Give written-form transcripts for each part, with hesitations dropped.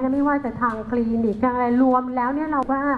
เนี่ยไม่ว่าจะทางคลินิกทางอะไรรวมแล้วเนี่ยเราว่า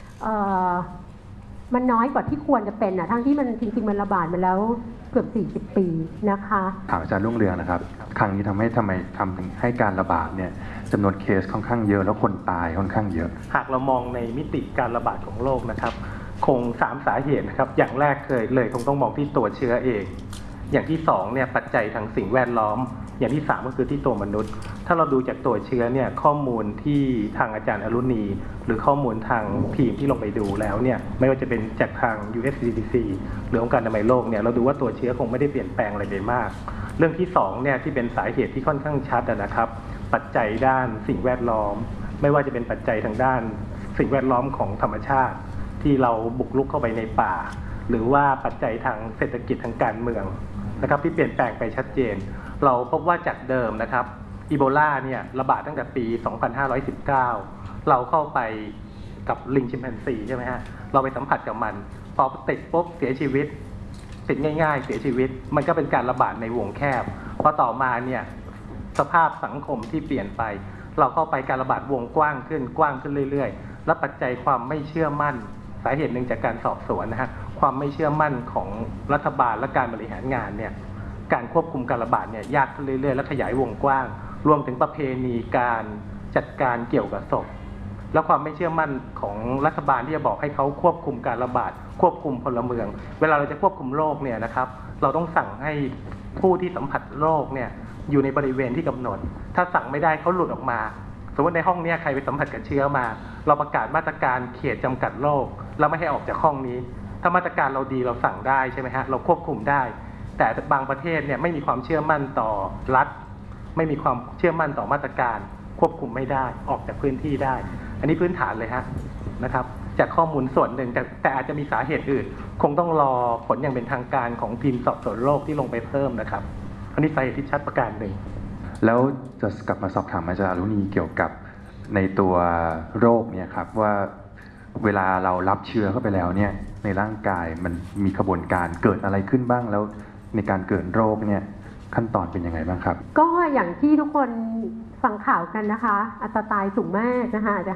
มันน้อยกว่าที่ควรจะเป็นทั้งที่มันจริงๆมันระบาดมาแล้วเกือบ40 ปีนะคะถามอาจารย์รุ่งเรืองนะครับครั้งนี้ทำไมให้การระบาดเนี่ยจำนวนเคสค่อนข้างเยอะแล้วคนตายค่อนข้างเยอะหากเรามองในมิติการระบาดของโรคนะครับคง3สาเหตุนะครับอย่างแรกคงต้องมองที่ตัวเชื้อเองอย่างที่2เนี่ยปัจจัยทางสิ่งแวดล้อมอย่างที่3ก็คือที่ตัวมนุษย์ถ้าเราดูจากตัวเชื้อเนี่ยข้อมูลที่ทางอาจารย์อรุณีหรือข้อมูลทางทีมที่ลงไปดูแล้วเนี่ยไม่ว่าจะเป็นจากทาง USCDC หรือองค์การอนามัยโลกเนี่ยเราดูว่าตัวเชื้อคงไม่ได้เปลี่ยนแปลงอะไรไปมากเรื่องที่2เนี่ยที่เป็นสาเหตุที่ค่อนข้างชัดนะครับปัจจัยด้านสิ่งแวดล้อมไม่ว่าจะเป็นปัจจัยทางด้านสิ่งแวดล้อมของธรรมชาติที่เราบุกรุกเข้าไปในป่าหรือว่าปัจจัยทางเศรษฐกิจทางการเมืองนะครับที่เปลี่ยนแปลงไปชัดเจนเราพบว่าจากเดิมนะครับอีโบลาเนี่ยระบาดตั้งแต่ปี 2519 เราเข้าไปกับลิงชิมแปนซีใช่ไหมฮะเราไปสัมผัสกับมันพอติดปุ๊บเสียชีวิตติดง่ายๆเสียชีวิตมันก็เป็นการระบาดในวงแคบพอต่อมาเนี่ยสภาพสังคมที่เปลี่ยนไปเราเข้าไปการระบาดวงกว้างขึ้นเรื่อยๆและปัจจัยความไม่เชื่อมั่นสาเหตุหนึ่งจากการสอบสวนนะฮะความไม่เชื่อมั่นของรัฐบาลและการบริหารงานเนี่ยการควบคุมการระบาดเนี่ยยากขึ้นเรื่อยๆและขยายวงกว้างรวมถึงประเพณีการจัดการเกี่ยวกับศพและความไม่เชื่อมั่นของรัฐบาลที่จะบอกให้เขาควบคุมการระบาดควบคุมพลเมืองเวลาเราจะควบคุมโรคเนี่ยนะครับเราต้องสั่งให้ผู้ที่สัมผัสโรคเนี่ยอยู่ในบริเวณที่กำหนดถ้าสั่งไม่ได้เขาหลุดออกมาสมมติในห้องนี้ใครไปสัมผัสกับเชื้อมาเราประกาศมาตรการเขตจำกัดโรคแล้วไม่ให้ออกจากห้องนี้ถ้ามาตรการเราดีเราสั่งได้ใช่ไหมฮะเราควบคุมได้แต่บางประเทศเนี่ยไม่มีความเชื่อมั่นต่อรัฐไม่มีความเชื่อมั่นต่อมาตรการควบคุมไม่ได้ออกจากพื้นที่ได้อันนี้พื้นฐานเลยฮะนะครับจากข้อมูลส่วนหนึ่งแต่อาจจะมีสาเหตุอื่นคงต้องรอผลอย่างเป็นทางการของทีมสอบสวนโรคที่ลงไปเพิ่มนะครับอันนี้สาเหตุที่ชัดประการหนึ่งแล้วจะกลับมาสอบถามอาจารย์อรุณีเกี่ยวกับในตัวโรคเนี่ยครับว่าเวลาเรารับเชื้อเข้าไปแล้วเนี่ยในร่างกายมันมีกระบวนการเกิดอะไรขึ้นบ้างแล้วในการเกิดโรคเนี่ยขั้นตอนเป็นยังไงบ้างครับก็อย่างที่ทุกคนฟังข่าวกันนะคะอัตราตายสูงมากนะคะอาจจะ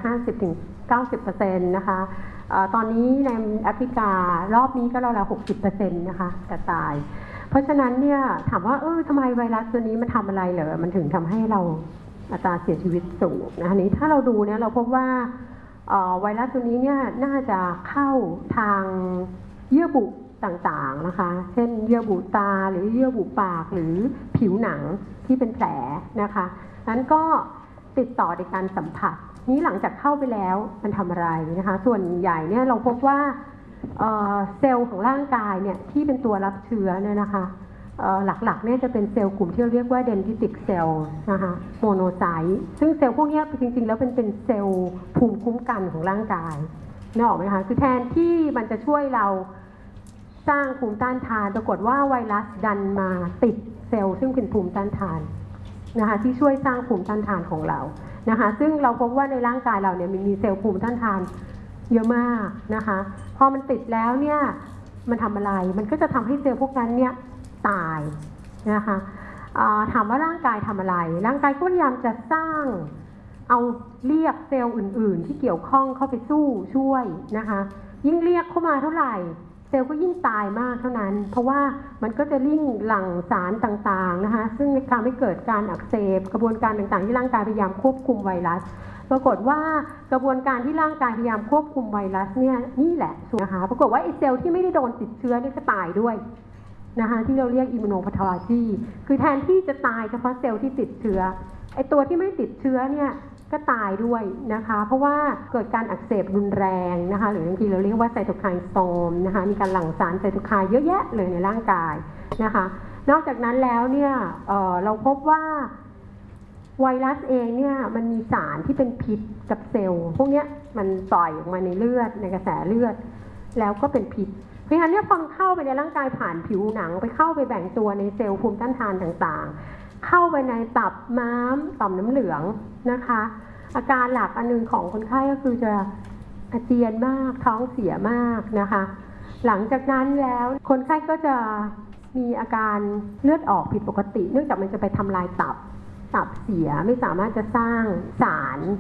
50-90% นะคะตอนนี้ในแอฟริการอบนี้ก็ราวๆ 60% นะคะแต่ตายเพราะฉะนั้นเนี่ยถามว่าทำไมไวรัสตัวนี้มันทำอะไรเหรอมันถึงทำให้เราอัตราเสียชีวิตสูงนะคะนี้ถ้าเราดูเนี่ยเราพบว่าไวรัสตัวนี้เนี่ยน่าจะเข้าทางเยื่อบุต่างๆนะคะเช่นเยื่อบุตาหรือเยื่อบุปากหรือผิวหนังที่เป็นแผลนะคะนั้นก็ติดต่อในการสัมผัสนี้หลังจากเข้าไปแล้วมันทำอะไรนะคะส่วนใหญ่เนี่ยเราพบว่าเซลล์ของร่างกายเนี่ยที่เป็นตัวรับเชื้อเนี่ยนะคะหลักๆเนี่ยจะเป็นเซลล์กลุ่มที่เรียกว่า dendritic cell นะคะโมโนไซต์ซึ่งเซลล์พวกนี้จริงๆแล้วเป็นเซลล์ภูมิคุ้มกันของร่างกายนึกออกไหมคะคือแทนที่มันจะช่วยเราสร้างภูมิต้านทานปรากฏว่าไวรัสดันมาติดเซลล์ซึ่งเป็นภูมิต้านทานนะคะที่ช่วยสร้างภูมิต้านทานของเรานะคะซึ่งเราพบว่าในร่างกายเราเนี่ยมีเซลล์ภูมิต้านทานเยอะมากนะคะพอมันติดแล้วเนี่ยมันทำอะไรมันก็จะทำให้เซลล์พวกนั้นเนี่ยตายนะคะถามว่าร่างกายทำอะไรร่างกายก็พยายามจะสร้างเอาเรียกเซลล์อื่นๆที่เกี่ยวข้องเข้าไปสู้ช่วยนะคะยิ่งเรียกเข้ามาเท่าไหร่เซลล์ก็ยิ่งตายมากเท่านั้นเพราะว่ามันก็จะยิ่งหลั่งสารต่างๆนะคะซึ่งทำให้เกิดการอักเสบกระบวนการต่างๆที่ร่างกายพยายามควบคุมไวรัสปรากฏว่ากระบวนการที่ร่างกายพยายามควบคุมไวรัสเนี่ยนี่แหละนะคะปรากฏว่าไอ้เซลล์ที่ไม่ได้โดนติดเชื้อเนี่ยก็ตายด้วยนะคะที่เราเรียกอิมมูโนพาโธโลจีคือแทนที่จะตายเฉพาะเซลล์ที่ติดเชื้อไอ้ตัวที่ไม่ติดเชื้อเนี่ยก็ตายด้วยนะคะเพราะว่าเกิดการอักเสบรุนแรงนะคะหรือบางทีเราเรียกว่าไซโตไคน์สตอร์มนะคะมีการหลั่งสารไซโตไคน์เยอะแยะเลยในร่างกายนะคะนอกจากนั้นแล้วเนี่ยเราพบว่าไวรัสเองเนี่ยมันมีสารที่เป็นพิษกับเซลล์พวกนี้มันปล่อยออกมาในเลือดในกระแสเลือดแล้วก็เป็นพิษเพราะฉะนั้นเนี่ยพอมันเข้าไปในร่างกายผ่านผิวหนังไปเข้าไปแบ่งตัวในเซลล์ภูมิต้านทานต่างๆเข้าไปในตับม้ามต่อมน้ำเหลืองนะคะอาการหลักอันนึงของคนไข้ก็คือจะอาเจียนมากท้องเสียมากนะคะหลังจากนั้นแล้วคนไข้ก็จะมีอาการเลือดออกผิดปกติเนื่องจากมันจะไปทำลายตับเสียไม่สามารถจะสร้างสาร